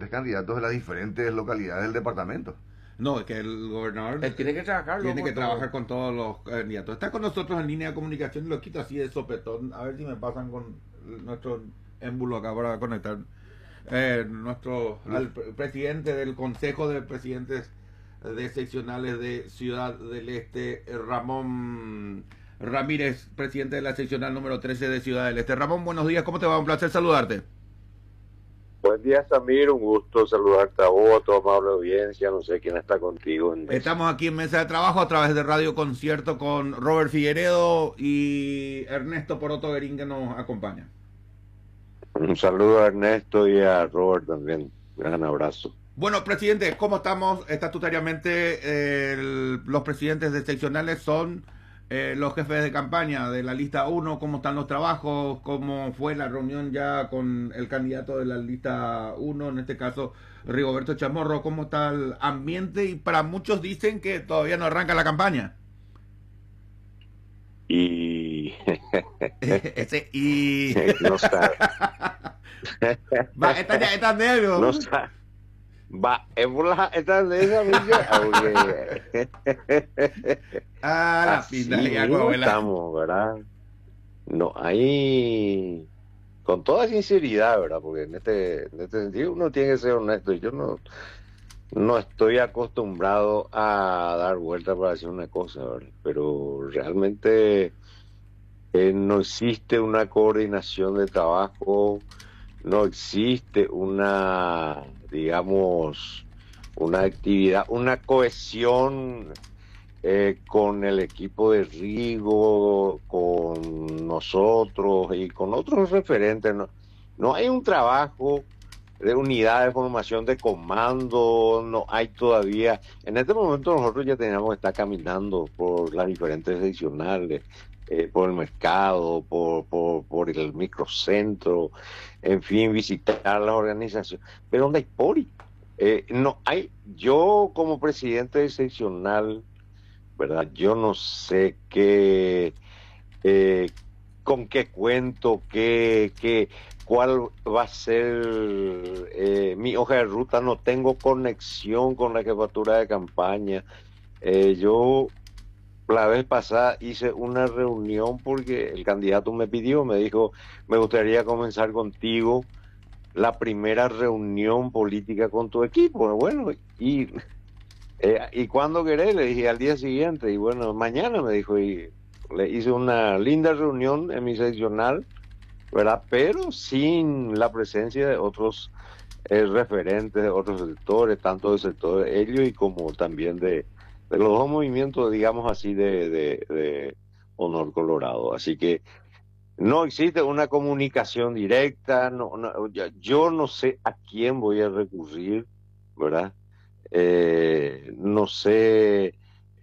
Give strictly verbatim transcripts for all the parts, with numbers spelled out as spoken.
candidatos de las diferentes localidades del departamento. No, es que el gobernador Él tiene que trabajar. tiene que todo. trabajar con todos los candidatos. Está con nosotros en línea de comunicación, lo quito así de sopetón, a ver si me pasan con nuestro émbulo acá para conectar. Eh, nuestro al pre- presidente del Consejo de Presidentes de Seccionales de Ciudad del Este, Ramón Ramírez, presidente de la seccional número trece de Ciudad del Este. Ramón, buenos días, ¿cómo te va? Un placer saludarte. Buen día, Samir, un gusto saludarte a vos, a tu amable audiencia, no sé quién está contigo en mesa. Estamos aquí en Mesa de Trabajo a través de Radio Concierto con Robert Figueredo y Ernesto Poroto Guerín, que nos acompaña. Un saludo a Ernesto y a Robert también, gran abrazo. Bueno, presidente, ¿cómo estamos? Estatutariamente, eh, el- los presidentes de seccionales son eh, los jefes de campaña de la lista uno. ¿Cómo están los trabajos? ¿Cómo fue la reunión ya con el candidato de la lista uno, en este caso Rigoberto Chamorro? ¿Cómo está el ambiente? Y para muchos dicen que todavía no arranca la campaña. Y Ese y... no sabe, Va, está, ya, está negro. no sabe. Va, es por la esta de esa amiga. Ah, la Así pinta de abuela. estamos, ¿verdad? No, hay con toda sinceridad, ¿verdad? Porque en este, en este sentido uno tiene que ser honesto. Yo no, no estoy acostumbrado a dar vueltas para hacer una cosa, ¿verdad? Pero realmente eh, no existe una coordinación de trabajo, no existe una, digamos, una actividad, una cohesión eh, con el equipo de Rigo, con nosotros y con otros referentes. No, no hay un trabajo de unidad de formación de comando, no hay todavía. En este momento nosotros ya teníamos que estar caminando por las diferentes seccionales, eh, por el mercado, por, por, por el microcentro, en fin, visitar las organizaciones. Pero ¿dónde hay pori? Eh, no hay, yo como presidente seccional, ¿verdad? Yo no sé qué, eh, con qué cuento, qué, qué, cuál va a ser eh, mi hoja de ruta. No tengo conexión con la jefatura de campaña. Eh, yo la vez pasada hice una reunión porque el candidato me pidió, me dijo, me gustaría comenzar contigo la primera reunión política con tu equipo. Bueno, y, eh, ¿y cuándo querés? Le dije al día siguiente, y bueno, mañana me dijo, y le hice una linda reunión en mi seccional, ¿verdad? Pero sin la presencia de otros eh, referentes de otros sectores, tanto del sector de ellos y como también de, de los dos movimientos, digamos así, de, de, de Honor Colorado. Así que no existe una comunicación directa, no, no, ya- yo no sé a quién voy a recurrir, ¿verdad? Eh, no sé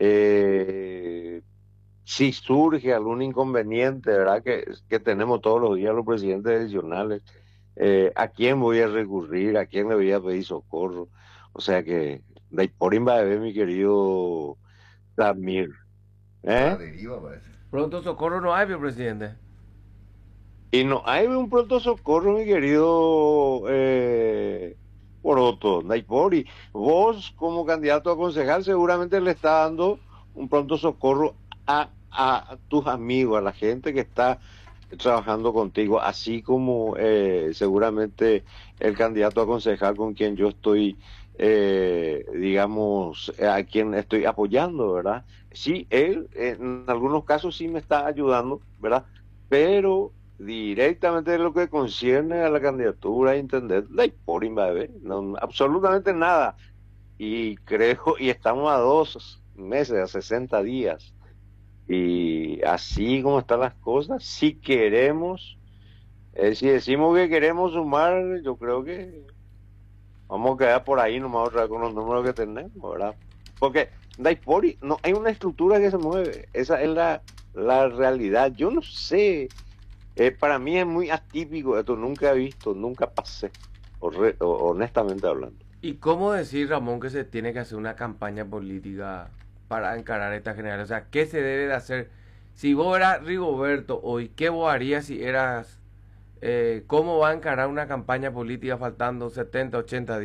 eh, si surge algún inconveniente, ¿verdad? Que, que tenemos todos los días los presidentes adicionales. Eh, ¿a quién voy a recurrir? ¿A quién le voy a pedir socorro? O sea que, de por ver, mi querido Samir, La ¿eh? deriva parece. Pronto socorro no hay, mi presidente. Y no hay un pronto socorro, mi querido eh, Poroto, Naipori. Vos, como candidato a concejal, seguramente le está dando un pronto socorro a, a tus amigos, a la gente que está trabajando contigo, así como eh, seguramente el candidato a concejal con quien yo estoy, eh, digamos, a quien estoy apoyando, ¿verdad? Sí, él en algunos casos sí me está ayudando, ¿verdad? Pero directamente en lo que concierne a la candidatura a intendente, no hay por invadir, no, absolutamente nada. Y creo, y estamos a dos meses, a sesenta días. Y así como están las cosas, si queremos, eh, si decimos que queremos sumar, yo creo que vamos a quedar por ahí nomás otra vez con los números que tenemos, ¿verdad? Porque Daipori, no hay una estructura que se mueve, esa es la, la realidad. Yo no sé, eh, para mí es muy atípico esto, nunca he visto, nunca pasé, horre- o- honestamente hablando. ¿Y cómo decir, Ramón, que se tiene que hacer una campaña política para encarar esta generación? O sea, ¿qué se debe de hacer? Si vos eras Rigoberto hoy, ¿qué vos harías si eras... eh, ¿cómo va a encarar una campaña política faltando setenta, ochenta días?